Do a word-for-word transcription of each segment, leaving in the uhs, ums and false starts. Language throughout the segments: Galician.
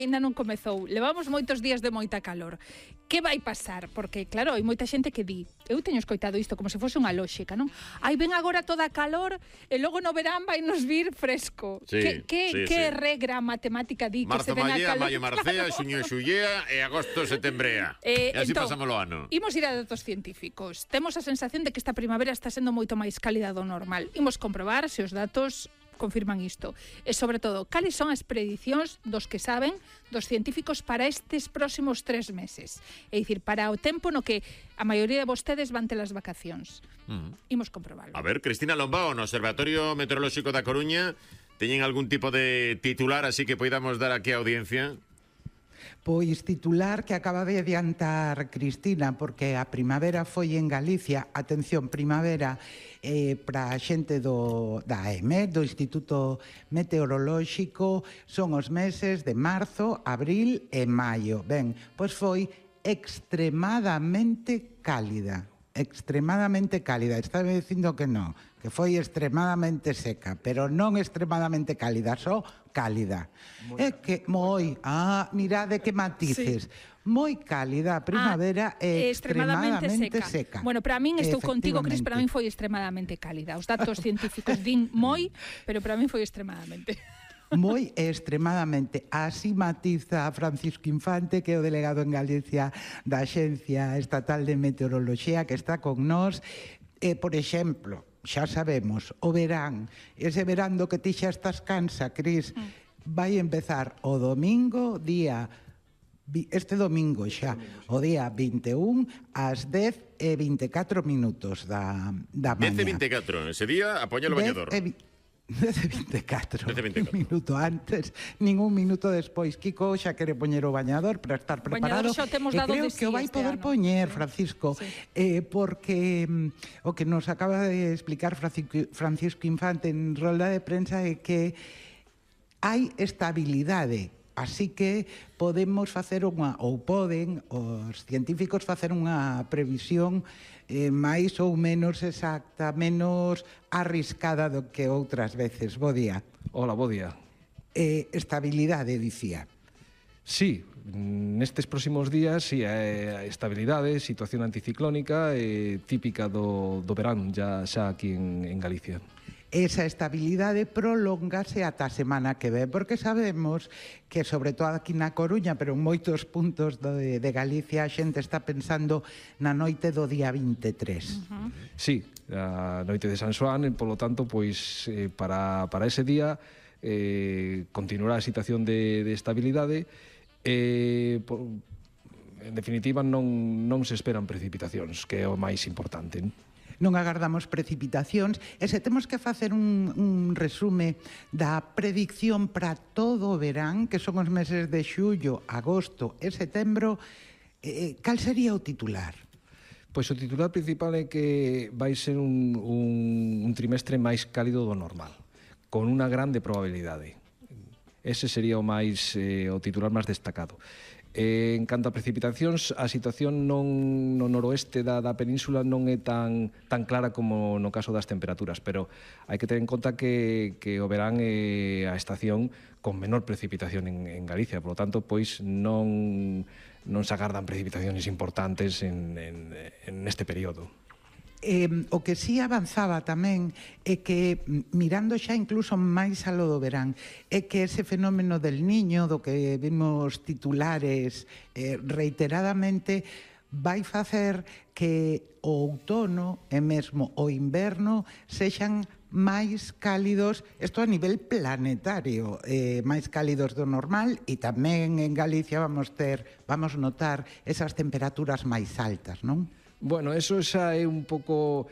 Ainda non comezou, levamos moitos días de moita calor. Que vai pasar? Porque, claro, hai moita xente que di, eu teño escoitado isto como se fose unha lóxica, non? Ai, ven agora toda a calor e logo no verán vai nos vir fresco. Sí, que que, sí, que sí. regra matemática di que se Marzo ven a mallea, calor? maio marcea, xuño xullea e agosto setembrea. Eh, e así entón, pasamos o ano. Imos ir a datos científicos. Temos a sensación de que esta primavera está sendo moito máis cálida do normal. Imos comprobar se os datos confirman isto. E, sobre todo, cales son as predicións dos que saben, dos científicos para estes próximos tres meses? É dicir, para o tempo no que a maioría de vostedes van ter as vacacións. Uh-huh. Imos comprobarlo. A ver, Cristina Lombao, no Observatorio Meteorolóxico da Coruña, teñen algún tipo de titular así que poidamos dar aquí a audiencia? Pois titular que acaba de adiantar Cristina, porque a primavera foi en Galicia, atención, primavera eh, para a xente do, da E M E, do Instituto Meteorolóxico, son os meses de marzo, abril e maio. Ben, pois foi extremadamente cálida, extremadamente cálida. Estaba dicindo que non, que foi extremadamente seca, pero non extremadamente cálida, só cálida. É que moi, ah, mirade que matices. Sí. Moi cálida, a primavera ah, é extremadamente, extremadamente seca. seca. Bueno, para min, estou contigo, Cris, para min foi extremadamente cálida. Os datos científicos din moi, pero para min foi extremadamente. Moi e extremadamente. Así matiza Francisco Infante, que é o delegado en Galicia da Axencia Estatal de Meteoroloxía, que está con nós. E, por exemplo, xa sabemos, o verán, ese verán do que ti xa estás cansa, Cris, vai empezar o domingo, día este domingo xa, o día vinte e un ás dez e vinte e catro minutos da, da mañá. dez e vinte e catro, ese día a poñer o bañador. dez e vinte e catro, dez e vinte e catro. Un minuto antes, ningún minuto despois. Kiko xa quere poñer o bañador para estar preparado. Bañador xa temos e dado creo de que o vai sí poder ano. poñer, Francisco, sí. eh, porque mm, o que nos acaba de explicar Francisco, Francisco Infante en rolda de prensa é que hai estabilidade. Así que podemos facer unha, ou poden os científicos facer unha previsión eh, máis ou menos exacta, menos arriscada do que outras veces. Bo día. Hola, bo día. Eh, estabilidade, dicía. Sí, nestes próximos días, sí, a estabilidade, situación anticiclónica eh, típica do, do verán já, xa aquí en, en Galicia. Esa estabilidade prolongase ata a semana que ven, porque sabemos que, sobre todo aquí na Coruña, pero en moitos puntos de, de Galicia, a xente está pensando na noite do día vinte e tres. Uh-huh. Sí, a noite de San Xoán, e, polo tanto, pois, eh, para, para ese día eh, continuará a situación de, de estabilidade e, eh, por, en definitiva, non, non se esperan precipitacións, que é o máis importante, non? Non agardamos precipitacións, e se temos que facer un, un resume da predicción para todo o verán, que son os meses de xullo, agosto e setembro, eh, cal sería o titular? Pois o titular principal é que vai ser un, un, un trimestre máis cálido do normal, con unha grande probabilidade. Ese sería o máis eh, o titular máis destacado. Eh, en canto a precipitacións, a situación non, no noroeste da, da península non é tan, tan clara como no caso das temperaturas, pero hai que ter en conta que, que o verán é a estación con menor precipitación en, en Galicia, por lo tanto, pois non, non se agardan precipitacións importantes en, en, en este período. Eh, o que sí avanzaba tamén é que, mirando xa incluso máis alo do verán, é que ese fenómeno del Niño, do que vimos titulares eh, reiteradamente, vai facer que o outono e mesmo o inverno sexan máis cálidos, isto a nivel planetario, eh, máis cálidos do normal, e tamén en Galicia vamos ter, vamos notar esas temperaturas máis altas, non? Bueno, eso xa é un pouco...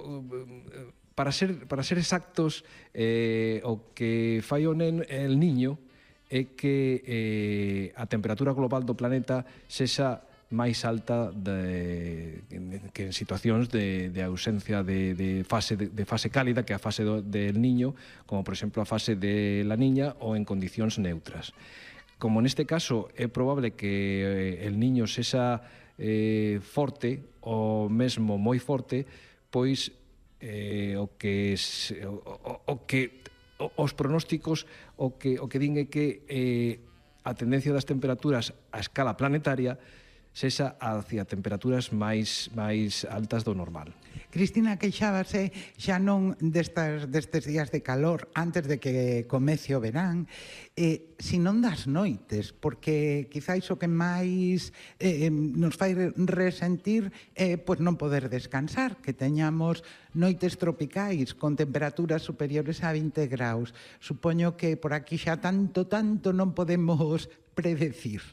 Para ser, para ser exactos, eh, o que fai o nen, el niño é que eh, a temperatura global do planeta sexa máis alta de, que en situacións de, de ausencia de, de, fase, de, de fase cálida, que a fase do, del niño, como por exemplo a fase de la niña, ou en condicións neutras. Como neste caso é probable que el niño sexa eh, forte, ou mesmo moi forte, pois eh, o que se, o, o, o que os pronósticos o que o que din é que eh, a tendencia das temperaturas a escala planetaria sexa hacia temperaturas máis máis altas do normal. Cristina queixábase xa non destas, destes días de calor antes de que comece o verán, eh, sino das noites, porque quizáis o que máis eh, nos fai resentir é eh, pues non poder descansar, que teñamos noites tropicais con temperaturas superiores a vinte graus. Supoño que por aquí xa tanto, tanto non podemos predecir.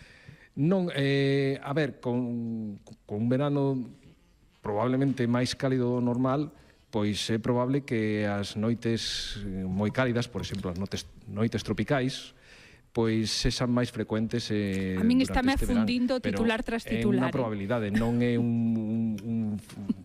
Non, eh, a ver, con, con un verano probablemente máis cálido do normal, pois é probable que as noites moi cálidas, por exemplo, as noites, noites tropicais, pois sexan máis frecuentes eh, a min durante estáme este verán, afundindo titular tras titular. É unha probabilidade, non é un, un, un,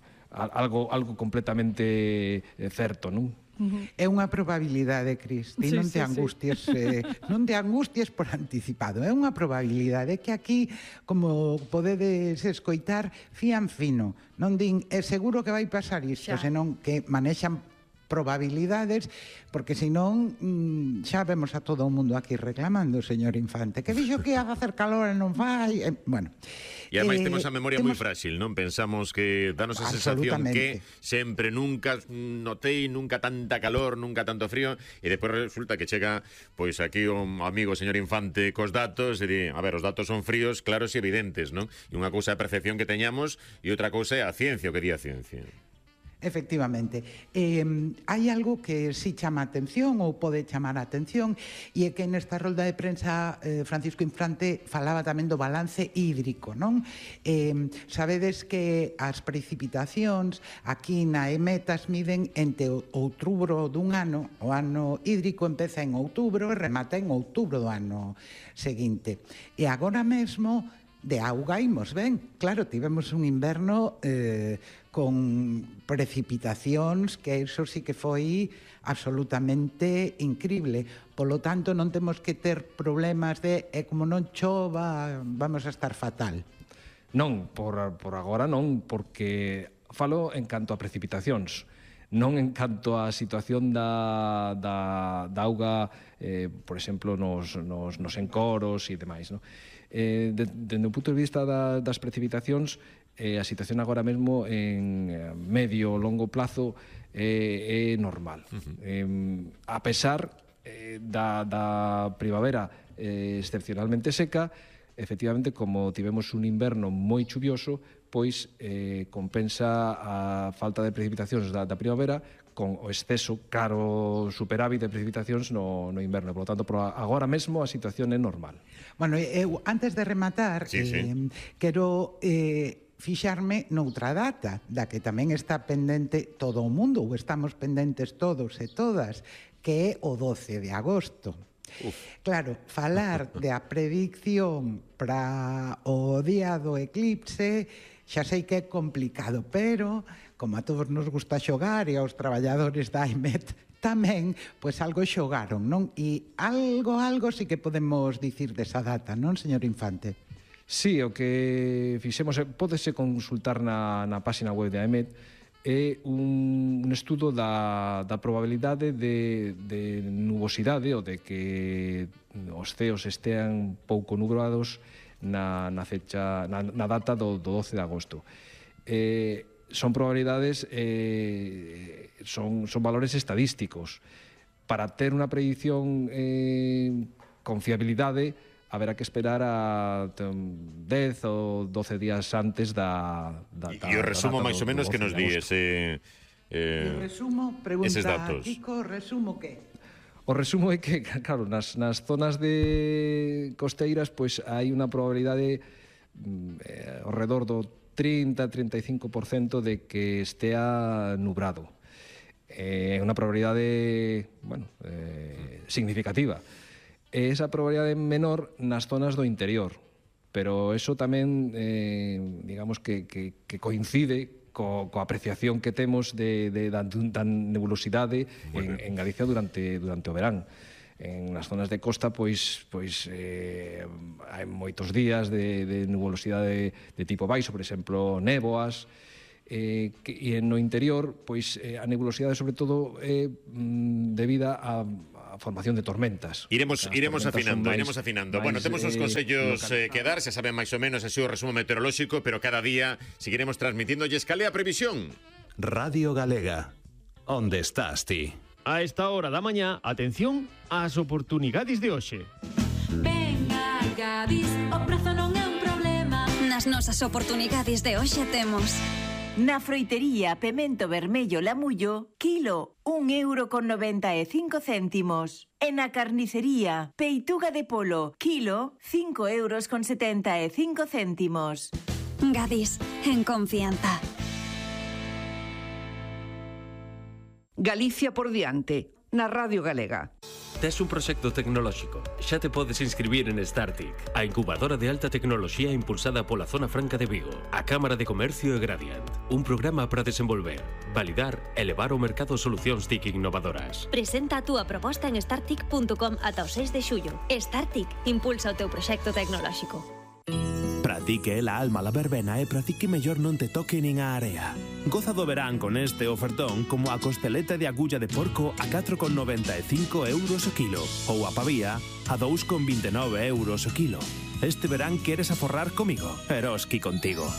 algo, algo completamente certo, non? Uh-huh. É unha probabilidade, Cris, e Sí, non te sí, angusties, sí. eh, non te angusties por anticipado. É unha probabilidade que aquí, como podedes escoitar, fían fino. Non din, é seguro que vai pasar isto, Xa. senón que manexan probabilidades, porque senón mm, xa vemos a todo o mundo aquí reclamando, señor Infante, que dixo que ia facer calor e non fai, eh, bueno. E ademais eh, temos a memoria temos... moi frágil, non? Pensamos que danos a sensación que sempre nunca notei nunca tanta calor, nunca tanto frío, e depois resulta que chega pois aquí o amigo señor Infante cos datos e di, a ver, os datos son fríos, claros e evidentes, non? E unha cousa é a percepción que teñamos e outra cousa é a ciencia, o que di a ciencia. Efectivamente. Eh, hai algo que si chama a atención ou pode chamar a atención e é que nesta rolda de prensa eh, Francisco Infante falaba tamén do balance hídrico, non? Eh, sabedes que as precipitacións aquí na EMET as miden entre outubro dun ano, o ano hídrico empeza en outubro e remata en outubro do ano seguinte. E agora mesmo de auga imos ben. Claro, tivemos un inverno eh, con precipitacións que eso sí que foi absolutamente incrible. Polo tanto, non temos que ter problemas de e como non chova, vamos a estar fatal. Non, por, por agora non, porque falo en canto a precipitacións, non en canto a situación da, da, da auga, eh, por exemplo, nos, nos, nos encoros e demais, non? Eh, de, dende o punto de vista da, das precipitacións, eh, a situación agora mesmo en medio ou longo plazo eh, é normal. Uh-huh. eh, a pesar eh, da, da primavera eh, excepcionalmente seca, efectivamente, como tivemos un inverno moi chuvioso, pois eh, compensa a falta de precipitacións da, da primavera con o exceso, claro, superávit de precipitacións no, no inverno. Por lo tanto, por agora mesmo a situación é normal. Bueno, eu, antes de rematar, sí, sí. Eh, quero eh, fixarme noutra data, da que tamén está pendente todo o mundo, ou estamos pendentes todos e todas, que é o doce de agosto. Uf. Claro, falar de a predicción para o día do eclipse xa sei que é complicado, pero como a todos nos gusta xogar e aos traballadores da EMET tamén, pois algo xogaron, non? E algo, algo sí que podemos dicir desa data, non, señor Infante? Sí, o que fixemos, pódese consultar na, na página web da EMET, é un, un estudo da, da probabilidade de, de nubosidade ou de que os ceos estean pouco nublados na, na, fecha, na, na data do, do doce de agosto. Eh, son probabilidades, eh, son, son valores estadísticos. Para ter unha predicción eh, con fiabilidade, haberá que esperar a dez ou doce días antes da... da e o resumo máis ou menos que nos di ese... Eh, o resumo, pregunta eses datos. Kiko, resumo que? O resumo é que, claro, nas, nas zonas de costeiras pois hai unha probabilidade eh, ao redor do trinta a trinta e cinco por cento de que estea nubrado. É eh, unha probabilidade, bueno, eh, significativa. E esa probabilidade menor nas zonas do interior, pero eso tamén, eh, digamos, que, que, que coincide co, coa apreciación que temos de, de, da, da nebulosidade en, en Galicia durante, durante o verán. En nas zonas de costa, pois, pois eh, hai moitos días de, de nubulosidade de tipo baixo, por exemplo, néboas, eh, que, e no interior, pois, eh, a nebulosidade, sobre todo, é eh, debida a, a a formación de tormentas. Iremos iremos afinando, iremos afinando. Bueno, temos uns consellos eh, que dar, se saben máis ou menos así o resumo meteorolóxico, pero cada día seguiremos transmitiéndolles cal é a previsión. Radio Galega, onde estás ti? A esta hora da mañá, atención ás oportunidades de hoxe. Venga, Gadis, o prazo non é un problema. Nas nosas oportunidades de hoxe temos: na froitería pemento vermello lamullo, kilo, un euro con noventa e cinco céntimos. E na carnicería, peituga de polo, kilo, cinco euros con setenta e cinco céntimos. Gadis, en confianza. Galicia por diante, na Radio Galega. Tes un proxecto tecnolóxico, xa te podes inscribir en Startic, a incubadora de alta tecnoloxía impulsada pola Zona Franca de Vigo, a Cámara de Comercio e Gradiant. Un programa para desenvolver, validar e levar ao mercado solucións T I C innovadoras. Presenta a túa proposta en startic punto com ata o seis de xullo. Startic, impulsa o teu proxecto tecnolóxico. Pratique la alma la verbena e pratique mellor non te toque nin a area. Goza do verán con este ofertón como a costeleta de agulla de porco a catro con noventa e cinco euros o kilo ou a pavía a dous con vinte e nove euros o kilo. Este verán queres aforrar comigo, Eroski contigo.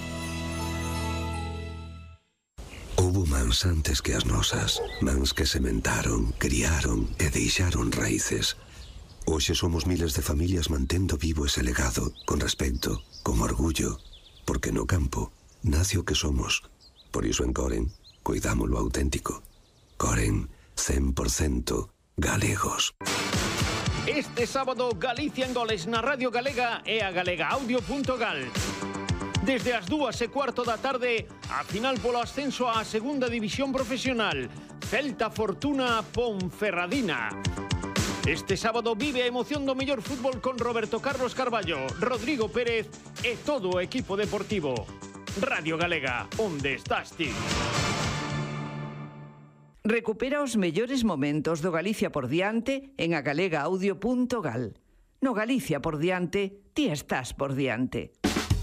Houbo mans antes que as nosas, mans que sementaron, criaron e deixaron raíces. Hoxe somos miles de familias mantendo vivo ese legado, con respecto, con orgullo, porque no campo nace o que somos. Por iso en Coren, cuidamos lo auténtico. Coren, cen por cento galegos. Este sábado, Galicia en goles na Radio Galega e a galega audio punto gal. Desde as dúas e cuarto da tarde, a final polo ascenso á segunda división profesional. Celta Fortuna Ponferradina. Este sábado vive a emoción do mellor fútbol con Roberto Carlos Carballo, Rodrigo Pérez e todo o equipo deportivo. Radio Galega, onde estás ti? Recupera os mellores momentos do Galicia por diante en a galega audio punto gal. No Galicia por diante, ti estás por diante.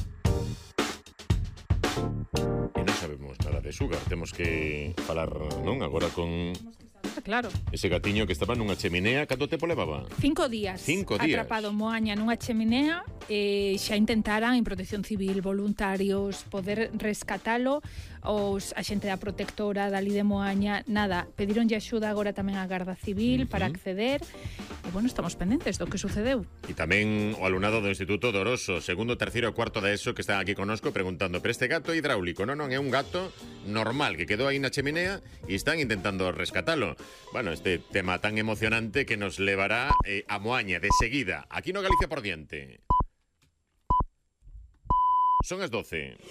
E non sabemos nada de Sugar, temos que falar, non, agora con... Claro. Ese gatiño que estaba nunha cheminea, canto tempo levaba? Cinco días. Cinco días. Atrapado moaña nunha cheminea e xa intentaran en Protección Civil, voluntarios, poder rescatalo, os a xente da protectora dali de Moaña, nada, pedironlle axuda agora tamén á Garda Civil uh-huh. para acceder. E bueno, estamos pendentes do que sucedeu. E tamén o alumnado do Instituto de Oroso, segundo, terceiro e cuarto da ESO que están aquí conosco preguntando, pero este gato é hidráulico? Non, non, é un gato normal que quedou aí na cheminea e están intentando rescatalo. Bueno, este tema tan emocionante que nos levará eh, a Moaña de seguida, aquí no Galicia por diante. Son as doce.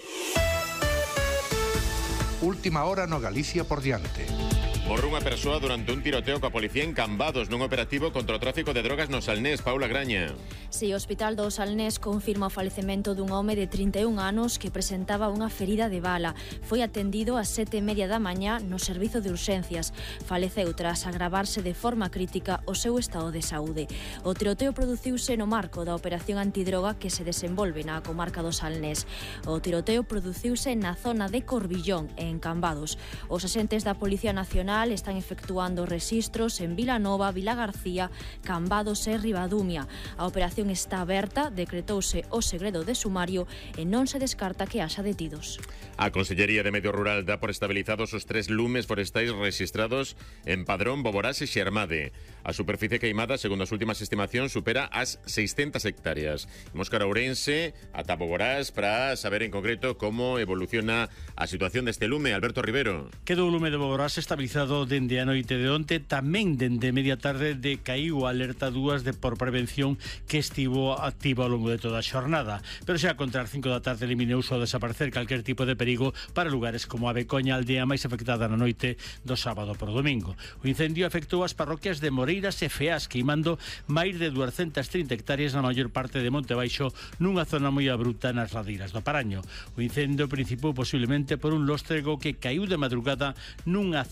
Última hora no Galicia por diante. Morre unha persoa durante un tiroteo coa policía en Cambados nun operativo contra o tráfico de drogas no Salnés. Paula Graña. Si, o Hospital do Salnés confirma o falecemento dun home de trinta e un anos que presentaba unha ferida de bala. Foi atendido ás sete e media da mañá no servizo de urxencias. Faleceu tras agravarse de forma crítica o seu estado de saúde. O tiroteo produciuse no marco da operación antidroga que se desenvolve na comarca do Salnés. O tiroteo produciuse na zona de Corbillón, en Cambados. Os axentes da Policía Nacional están efectuando registros en Vilanova, Vilagarcía, Cambados e Ribadumia. A operación está aberta, decretouse o segredo de sumario e non se descarta que haxa detidos. A Consellería de Medio Rural dá por estabilizados os tres lumes forestais registrados en Padrón, Boborás e Xermade. A superficie queimada, segundo as últimas estimacións, supera as seiscentas hectáreas. Imos cara a Ourense, ata Boborás, para saber en concreto como evoluciona a situación deste lume. Alberto Rivero. Quedou o lume de Boborás estabilizado dende a noite de onte, tamén dende media tarde de caíu a alerta dúas de por prevención que estivo activa ao longo de toda a xornada. Pero xa contra as cinco da tarde eliminouse ao desaparecer calquer tipo de perigo para lugares como a Becoña, aldea máis afectada na noite do sábado por domingo. O incendio afectou as parroquias de Moreiras e Feas, queimando máis de duascentas trinta hectáreas na maior parte de Monte Baixo, nunha zona moi abrupta nas ladeiras do Paraño. O incendio principou posiblemente por un lóstrego que caíu de madrugada nunha zona de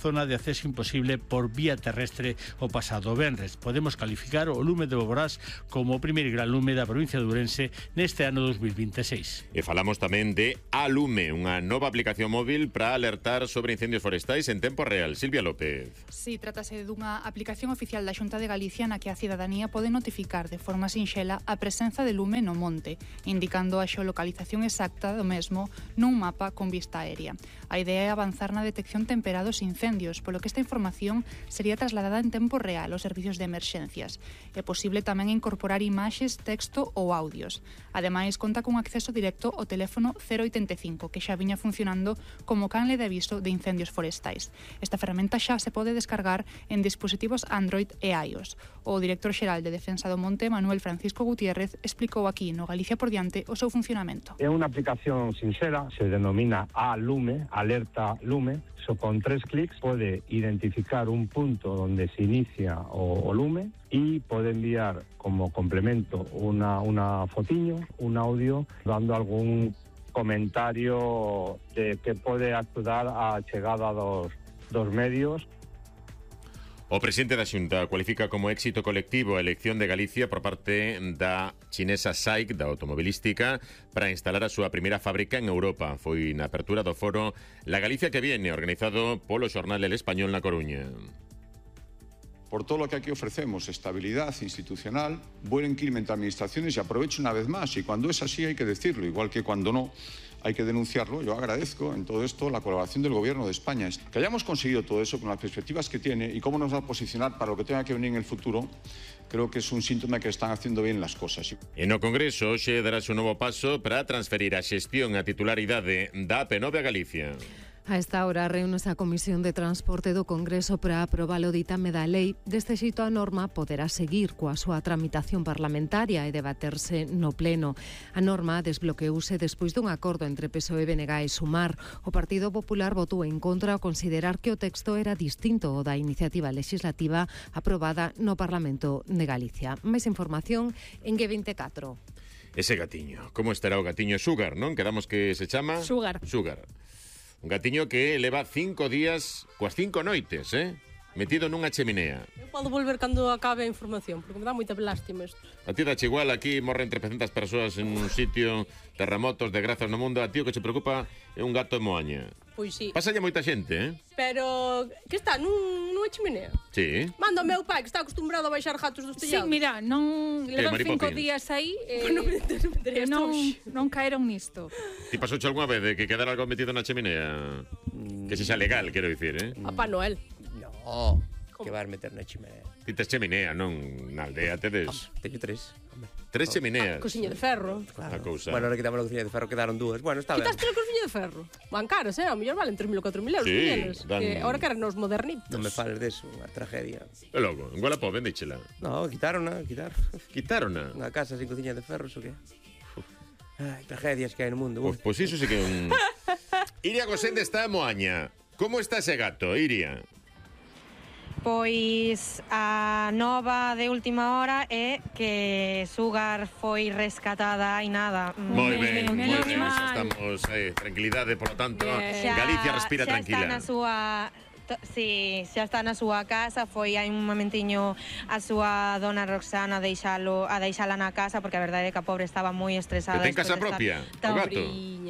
acceso imposible por vía terrestre o pasado venres. Podemos calificar o lume de Boborás como o primeiro gran lume da provincia de Ourense neste ano dos mil veintiséis. E falamos tamén de Alume, unha nova aplicación móvil para alertar sobre incendios forestais en tempo real. Silvia López. Sí, trátase dunha aplicación oficial da Xunta de Galicia na que a cidadanía pode notificar de forma sinxela a presenza de lume no monte, indicando a xeolocalización exacta do mesmo nun mapa con vista aérea. A idea é avanzar na detección temperada dos incendios, polo que esta información sería trasladada en tempo real aos servicios de emerxencias. É posible tamén incorporar imaxes, texto ou audios. Ademais, conta cun acceso directo ao teléfono cero oitenta e cinco, que xa viña funcionando como canle de aviso de incendios forestais. Esta ferramenta xa se pode descargar en dispositivos Android e iOS. O director xeral de Defensa do Monte, Manuel Francisco Gutiérrez, explicou aquí no Galicia por diante o seu funcionamento. É unha aplicación sinxela, se denomina Alume, alerta lume. So, con tres clics pode identificar un punto donde se inicia o, o lume e pode enviar como complemento una, una fotiño, un audio, dando algún comentario de que pode axudar a chegada dos, dos medios. O presidente da Xunta cualifica como éxito colectivo a elección de Galicia por parte da chinesa S A I C, da automobilística, para instalar a súa primeira fábrica en Europa. Foi na apertura do foro La Galicia que viene, organizado polo xornal El Español na Coruña. Por todo lo que aquí ofrecemos, estabilidad institucional, buen clima entre administraciones, y aprovecho una vez más, y cuando es así hay que decirlo, igual que cuando no hay que denunciarlo. Yo agradezco en todo esto la colaboración del Gobierno de España. Que hayamos conseguido todo eso con las perspectivas que tiene y cómo nos va a posicionar para lo que tenga que venir en el futuro, creo que es un síntoma que están haciendo bien las cosas. En o Congreso hoxe darase un novo paso para transferir a xestión e a titularidade da A P nove a Galicia. A esta hora reúnese a Comisión de Transporte do Congreso para aprobar o ditame da lei. Deste xeito a norma poderá seguir coa súa tramitación parlamentaria e debaterse no Pleno. A norma desbloqueouse despois dun acordo entre P S O E, B N G e Sumar. O Partido Popular votou en contra ao considerar que o texto era distinto ao da iniciativa legislativa aprobada no Parlamento de Galicia. Máis información en G veinticuatro. Ese gatiño, como estará o gatiño Sugar, non? Quedamos que se chama... Sugar. Sugar. Un gatiño que leva cinco días coas cinco noites, eh? Metido nunha cheminea. Eu podo volver cando acabe a información, porque me dá moita lástima isto. A ti dache igual, aquí morren trescentas persoas en un sitio, terremotos, desgrazas no mundo. A ti o que se preocupa é un gato de moaña. Pois sí. Pásalle moita xente, eh? Pero que está nun, nunha cheminea. Sí. Manda o meu pai, que está acostumbrado a baixar gatos dos tellados. Sí, mira, non levan cinco días aí e non, non, non caeron nisto. Ti pasouche algunha vez de que quedara algo metido na cheminea? Que se xa legal, quero dicir, eh? Papá Noel. No, que vas meter na cheminea. Ti tes cheminea, non? Na aldea tedes... Ah, teño tres. Tres chemineas. Ah, cociña de ferro. Claro. A cousa. Bueno, ahora quitamos a cociña de ferro, quedaron dúas. Bueno, está ben. Quitaste a cociña de ferro? Van caras, eh? A mellor valen tres mil ou catro mil euros. Sí, dan... Que ahora quedan nos modernitos. Non me fales deso, unha tragedia. E logo, en Gualapó, vendíchela. No, quitaron-na, quitar. Quitaron-na? Unha casa sin cociña de ferro, iso que? Ai, tragedias que hai no mundo. Pois pues, pues iso sí que é un... Iria Gosende está en Moaña. Como está ese gato, Iria? Pois a nova de última hora é que Sugar foi rescatada e nada. Moi ben, moi ben, estamos eh, tranquilidade, por lo tanto, xa, Galicia respira xa tranquila. Está na súa Si, xa está na súa casa, foi hai un momentiño a súa dona Roxana a deixalo, a deixala na casa, porque a verdade é que a pobre estaba moi estresada. Que ten casa propia, o gato?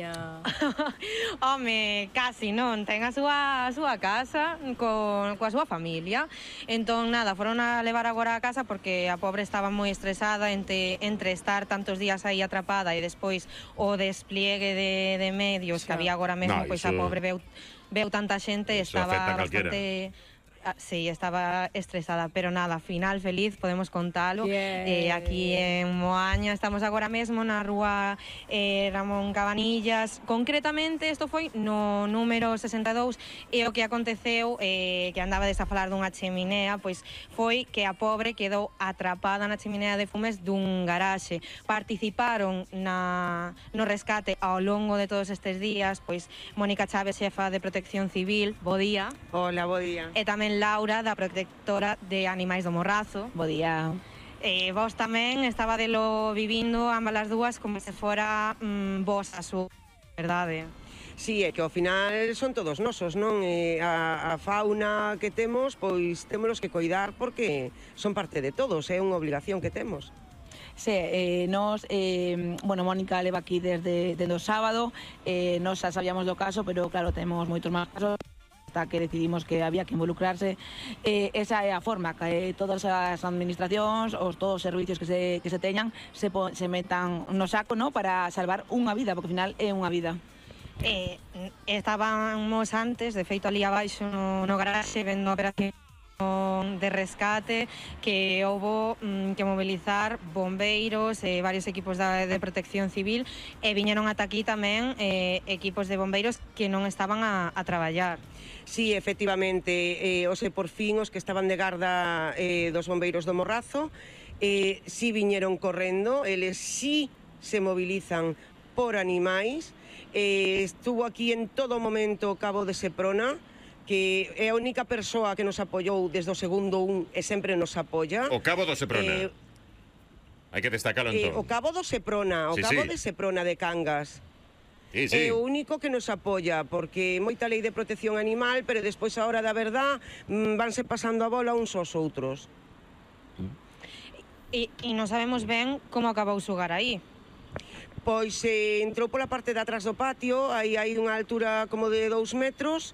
Home, casi non, ten a súa, a súa casa con, coa súa familia. Entón, nada, foron a levar agora a casa porque a pobre estaba moi estresada entre, entre estar tantos días aí atrapada e despois o despliegue de, de medios que había agora mesmo, no, pois a pobre veu veu tanta xente e estaba bastante... Sí, estaba estresada, pero nada, final feliz, podemos contalo. Yeah. Eh, aquí en Moaña estamos agora mesmo na rúa eh, Ramón Cabanillas. Concretamente, isto foi no número sesenta e dous, e o que aconteceu, eh, que andaba a falar dunha cheminea, pois foi que a pobre quedou atrapada na cheminea de fumes dun garaxe. Participaron na, no rescate ao longo de todos estes días, pois Mónica Chávez, xefa de Protección Civil, bo día. Hola, bo día. E tamén Laura, da protectora de Animais do Morrazo. Bo día. E vos tamén estaba delo vivindo ambas as dúas como se fora mm, vos a súa verdade. Sí, é que ao final son todos nosos, non? E a, a fauna que temos, pois temos que coidar porque son parte de todos, é unha obligación que temos. Sí, eh, nos, eh, bueno, Mónica leva aquí desde, desde o sábado, eh, nos xa sabíamos do caso, pero claro, temos moitos máis casos, hasta que decidimos que había que involucrarse. Eh, esa é a forma, que eh, todas as administracións, os todos os servicios que se, que se teñan, se, po, se metan no saco, ¿no?, para salvar unha vida, porque ao final é unha vida. Eh, estábamos antes, de feito, ali abaixo no, no garaxe, vendo a operación de rescate, que houbo mm, que mobilizar bombeiros e eh, varios equipos da, de protección civil, e viñeron ata aquí tamén eh, equipos de bombeiros que non estaban a, a traballar. Sí, efectivamente, eh, ose por fin os que estaban de garda eh, dos bombeiros do Morrazo, eh, sí viñeron correndo, eles sí se mobilizan por animais. Eh, estuvo aquí en todo momento o cabo de Seprona, que é a única persoa que nos apoiou desde o segundo un e sempre nos apoia. O cabo do Seprona. Eh, Hai que destacalo eh, entón. O cabo do Seprona, o sí, cabo sí. de Seprona de Cangas. Sí, sí. É o único que nos apoia, porque moita lei de protección animal, pero despois a hora da verdad mmm, vanse pasando a bola uns aos outros. E, e non sabemos ben como acabou Sugar aí. Pois eh, entrou pola parte de atrás do patio, aí hai unha altura como de dous metros,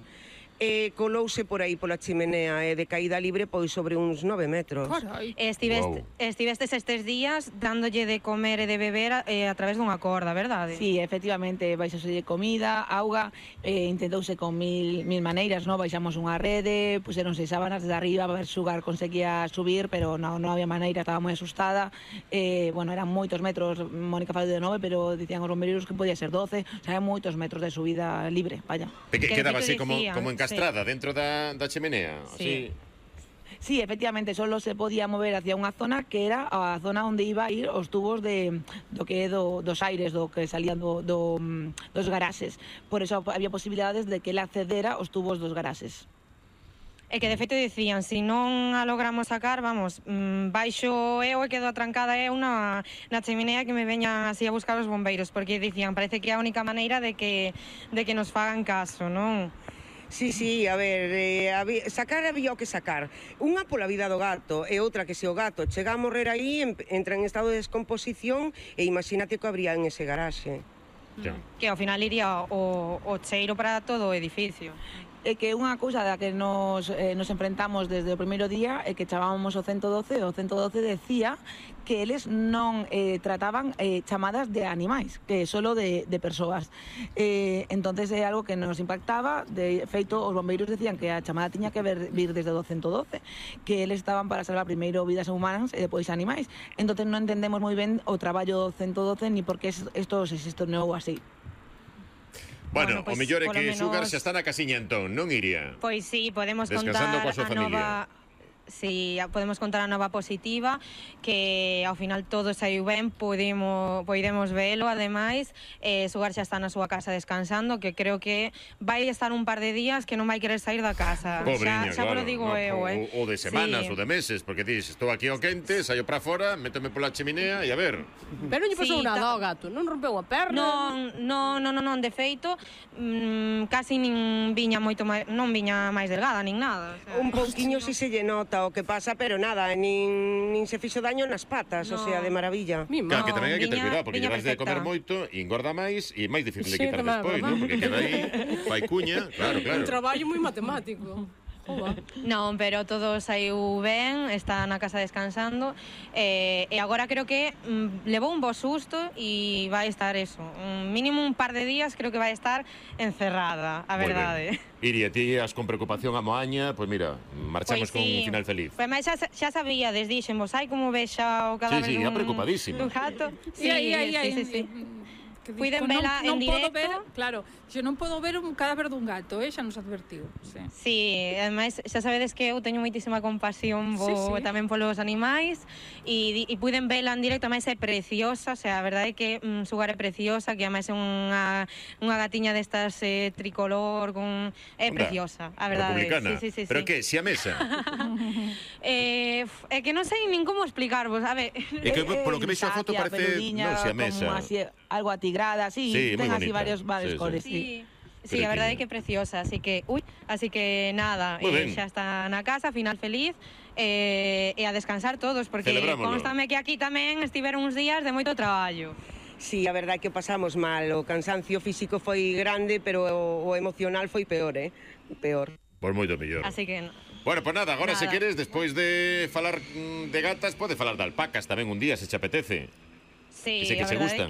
e colouse por aí pola chimenea, e de caída libre pois sobre uns nove metros. Carai. Estiveste, wow. Estivestes estes días dándolle de comer e de beber eh, a través dunha corda, verdade? Sí, efectivamente, baixase de comida, auga, eh, intentouse con mil, mil maneiras, no? Baixamos unha rede, puseronse sábanas desde arriba, a ver Sugar conseguía subir, pero non, non había maneira, estaba moi asustada. Eh, bueno, eran moitos metros, Mónica falou de nove, pero dicían os bombeiros que podía ser doce, o sea, moitos metros de subida libre, vaya. Que, que quedaba así como, como encastrada, sí, dentro da, da chimenea, sí. Así. Sí, efectivamente, solo se podía mover hacia unha zona que era a zona onde iba a ir os tubos de, do que é do, dos aires, do que salían do, do, dos garaxes. Por eso había posibilidades de que ele accedera aos tubos dos garaxes. E que de feito dicían, se si non a logramos sacar, vamos, mmm, baixo eu e quedo atrancada eu na, na chimenea que me veñan así a buscar os bombeiros, porque dicían, parece que é a única maneira de que, de que nos fagan caso, non? Sí, sí, a ver, eh, había, sacar había o que sacar. Unha pola vida do gato e outra que se o gato chega a morrer aí, en, entra en estado de descomposición e imagínate que habría en ese garaxe. Ya. Que ao final iría o, o cheiro para todo o edificio. É que unha cousa da que nos, eh, nos enfrentamos desde o primeiro día é que chamábamos o ciento doce, e o ciento doce decía que eles non eh, trataban eh, chamadas de animais, que solo de, de persoas. Eh, entonces é algo que nos impactaba. De feito, os bombeiros decían que a chamada tiña que ver, vir desde o ciento doce, que eles estaban para salvar primeiro vidas humanas e depois animais. Entonces non entendemos moi ben o traballo do ciento doce ni por que isto se xestionou así. Bueno, bueno pues, o mellor é que menos... Sugar xa está na casiña entón, non Iria? Pois sí, podemos descansando contar coa súa a familia. nova... Sí, podemos contar a nova positiva, que ao final todo saiu ben, podemos, podemos velo, ademais, eh, Sugar xa está na súa casa descansando, que creo que vai estar un par de días que non vai querer sair da casa. Pobriña, xa, xa claro, lo digo no, eu, eh. O, o de semanas, sí. ou de meses, porque dis, estou aquí ao quente, saio para fora, métome pola chimenea e a ver. Pero non lle pasou sí, nada ta... ao gato, non rompeu a perna? Non, non, non, non, non, de feito, mmm, casi nin viña moito máis, non viña máis delgada, nin nada. O sea, un pouquiño si se lle nota o que pasa, pero nada, nin, nin se fixo daño nas patas, no. O sea, de maravilla. Mi claro, que tamén hai que ter cuidado, porque llevas de comer moito, engorda máis e máis difícil de quitar sí, despois, ¿no? Porque queda aí, fai cuña, claro, claro. Un traballo moi matemático. Non, pero todo saiu ben, está na casa descansando, eh, e agora creo que mm, levou un bo susto e vai estar eso, un mínimo un par de días creo que vai estar encerrada, a verdade. Iria, ti as con preocupación a Moaña, pois pues mira, marchamos pues con sí. un final feliz. Pois máis xa, xa sabía, desde dixen, vos hai como vexa o cadáver sí, sí, dun, preocupadísima. dun gato. Sí, aí, aí, aí, sí, sí, sí. Puiden vela non, non en directo. Podo ver, claro, yo non podo ver un cadáver dun gato, eh, xa nos advertiu. Sí, sí, ademais xa sabedes que eu teño moitísima compasión bo, sí, sí. tamén polos animais e, e puiden vela en directo, ademais é preciosa, o sea, a verdade é que mm, Sugar é preciosa, que ademais é unha, unha gatiña destas eh, tricolor, con... é Onda, preciosa, a verdade. Republicana, sí, sí, sí, pero sí. que, si a mesa? eh, é que non sei nin como explicarvos, a ver... É que polo que vexo a foto parece, non, si a mesa. Así, algo atigrada, sí, sí, ten así bonita. varios, varios sí, colores, sí. sí. Sí, a verdade é que é preciosa, así que, ui, así que nada, eh, xa está na casa, final feliz, eh, e a descansar todos, porque constame que aquí tamén estiveron uns días de moito traballo. Sí, a verdade é que pasamos mal, o cansancio físico foi grande, pero o, o emocional foi peor, eh? Peor. Pois moito mellor. Así que... No. Bueno, pois pues nada, agora nada. Se queres, despois de falar de gatas, pode falar de alpacas tamén un día, se te apetece. Sí, que sei que a se verdade, gustan.